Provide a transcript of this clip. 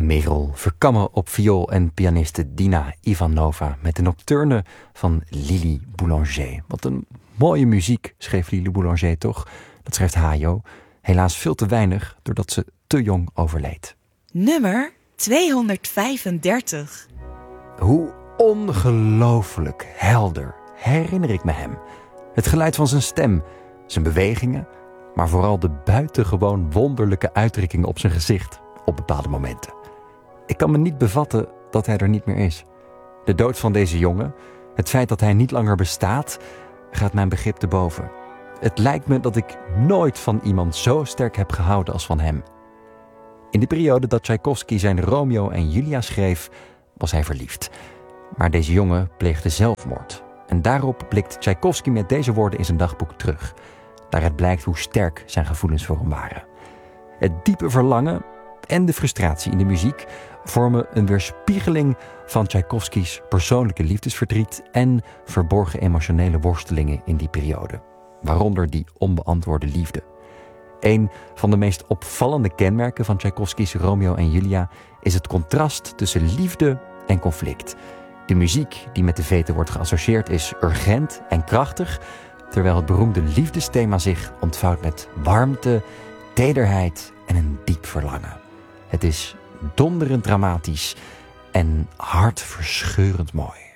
Merel, Verkammen op viool en pianiste Dina Ivanova met de nocturne van Lili Boulanger. Wat een mooie muziek, schreef Lili Boulanger toch? Dat schrijft Hajo. Helaas veel te weinig, doordat ze te jong overleed. Nummer 235. Hoe ongelooflijk helder herinner ik me hem. Het geluid van zijn stem, zijn bewegingen, maar vooral de buitengewoon wonderlijke uitdrukkingen op zijn gezicht op bepaalde momenten. Ik kan me niet bevatten dat hij er niet meer is. De dood van deze jongen, het feit dat hij niet langer bestaat, gaat mijn begrip te boven. Het lijkt me dat ik nooit van iemand zo sterk heb gehouden als van hem. In de periode dat Tchaikovsky zijn Romeo en Julia schreef, was hij verliefd. Maar deze jongen pleegde zelfmoord. En daarop blikt Tchaikovsky met deze woorden in zijn dagboek terug. Daaruit blijkt hoe sterk zijn gevoelens voor hem waren. Het diepe verlangen en de frustratie in de muziek vormen een weerspiegeling van Tchaikovskys persoonlijke liefdesverdriet en verborgen emotionele worstelingen in die periode. Waaronder die onbeantwoorde liefde. Een van de meest opvallende kenmerken van Tchaikovskys Romeo en Julia is het contrast tussen liefde en conflict. De muziek die met de vete wordt geassocieerd is urgent en krachtig, terwijl het beroemde liefdesthema zich ontvouwt met warmte, tederheid en een diep verlangen. Het is donderend dramatisch en hartverscheurend mooi.